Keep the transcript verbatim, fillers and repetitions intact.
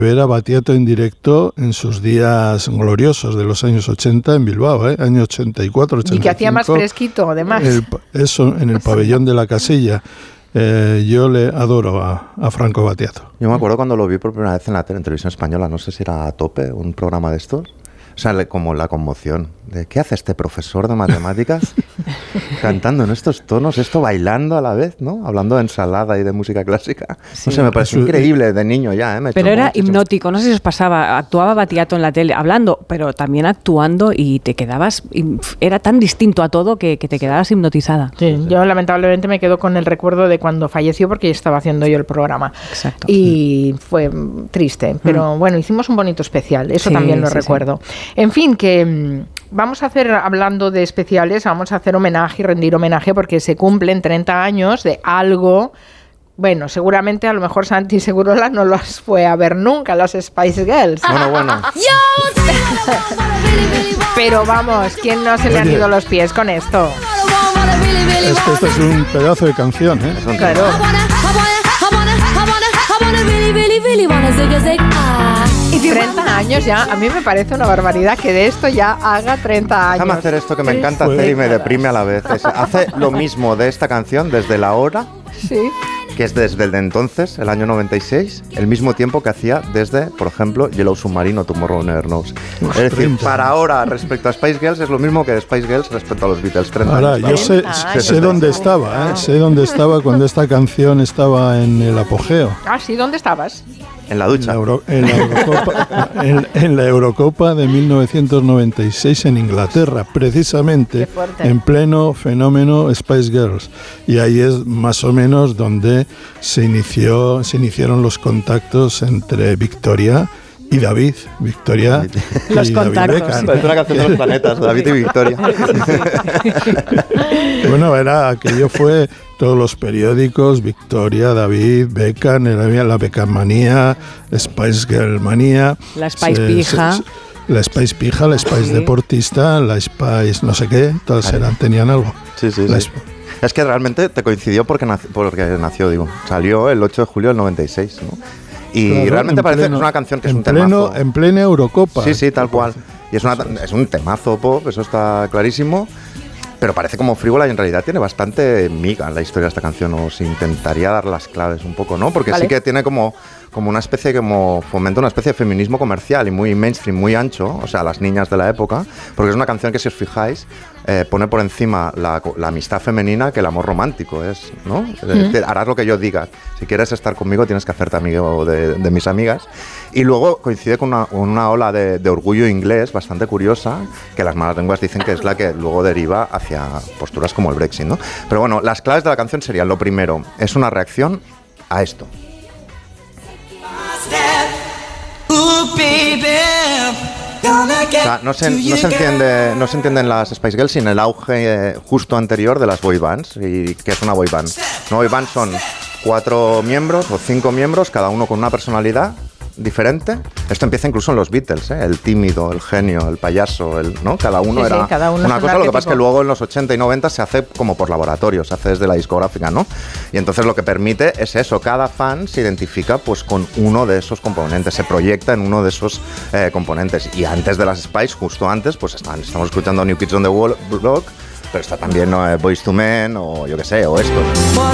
ver a Battiato en directo en sus días gloriosos de los años ochenta en Bilbao, ¿eh? Año ochenta y cuatro, ochenta y cinco. Y que hacía más fresquito, además. El, eso, en el pabellón de la Casilla. Eh, yo le adoro a, a Franco Battiato. Yo me acuerdo cuando lo vi por primera vez en la tele, en televisión española, no sé si era A Tope, un programa de estos. O sea, le, como la conmoción de ¿qué hace este profesor de matemáticas cantando en estos tonos, esto bailando a la vez, ¿no? Hablando de ensalada y de música clásica. Sí. No sé, me pareció increíble de niño ya, ¿eh? Me pero era hipnótico, no sé si os pasaba, actuaba Battiato en la tele hablando, pero también actuando y te quedabas, era tan distinto a todo que, que te quedabas hipnotizada. Sí, sí, yo lamentablemente me quedo con el recuerdo de cuando falleció porque estaba haciendo yo el programa. Exacto. Y fue triste, pero mm. bueno, hicimos un bonito especial, eso sí, también lo sí, recuerdo. Sí. En fin, que vamos a hacer, hablando de especiales, vamos a hacer homenaje y rendir homenaje porque se cumplen treinta años de algo. Bueno, seguramente a lo mejor Santi Segurola no los fue a ver nunca, los Spice Girls. Bueno, bueno. Pero vamos, ¿quién no se le han ido los pies con esto? Es que esto es un pedazo de canción, ¿eh? Es un claro. treinta años ya, a mí me parece una barbaridad que de esto ya haga treinta años. Déjame hacer esto que me encanta hacer y me deprime a la vez. Es, hace lo mismo de esta canción desde la hora, sí, que es desde el de entonces, el año noventa y seis, el mismo tiempo que hacía desde, por ejemplo, Yellow Submarine o Tomorrow Never Knows. Es decir, para ahora respecto a Spice Girls es lo mismo que de Spice Girls respecto a los Beatles. treinta ahora, años, yo sé, sé dónde estaba, ¿eh? sé dónde estaba cuando esta canción estaba en el apogeo. Ah, sí, ¿dónde estabas? En la ducha. En la, Euro, en la, Eurocopa, en, en la Eurocopa de mil novecientos noventa y seis en Inglaterra, precisamente en pleno fenómeno Spice Girls. Y ahí es más o menos donde se inició, se iniciaron los contactos entre Victoria y David, Victoria y los David contactos. Es una canción de los planetas, David y Victoria. Bueno, era aquello fue todos los periódicos, Victoria, David, Beckham, la Beckham manía, Spice Girl manía, la Spice se, Pija, se, la Spice Pija, la Spice sí. Deportista, la Spice no sé qué, todas eran, tenían algo. Sí, sí, sí. Es que realmente te coincidió porque nació, porque nació, digo, salió el ocho de julio del noventa y seis, ¿no? Y claro, realmente parece pleno, que es una canción que es un pleno, temazo. En plena Eurocopa. Sí, sí, tal cual. Y es, una, es un temazo pop, eso está clarísimo. Pero parece como frívola y en realidad tiene bastante miga en la historia de esta canción. Os intentaría dar las claves un poco, ¿no? Porque vale. sí que tiene como, como una especie, como fomenta una especie de feminismo comercial y muy mainstream, muy ancho, o sea, las niñas de la época. Porque es una canción que, si os fijáis, eh, pone por encima la, la amistad femenina que el amor romántico es, ¿no? Mm. Eh, harás lo que yo diga. Si quieres estar conmigo, tienes que hacerte amigo de, de mis amigas. Y luego coincide con una, una ola de, de orgullo inglés bastante curiosa, que las malas lenguas dicen que es la que luego deriva hacia posturas como el Brexit, ¿no? Pero bueno, las claves de la canción serían, lo primero, es una reacción a esto. O sea, no se, no se entiende, no se entienden las Spice Girls sin el auge eh, justo anterior de las boy bands. ¿Y qué es una boy band? Una boy band son cuatro miembros o cinco miembros, cada uno con una personalidad diferente. Esto empieza incluso en los Beatles, ¿eh? El tímido, el genio, el payaso, el, ¿no? Cada uno sí, era sí, cada uno una cosa. Lo que pasa es que luego en los ochenta y noventa se hace como por laboratorio, se hace desde la discográfica, ¿no? Y entonces lo que permite es eso, cada fan se identifica pues con uno de esos componentes, se proyecta en uno de esos eh, componentes. Y antes de las Spice, justo antes, pues están, estamos escuchando New Kids on the Block, pero está también, ¿no? Boyz two Men o yo qué sé, o estos.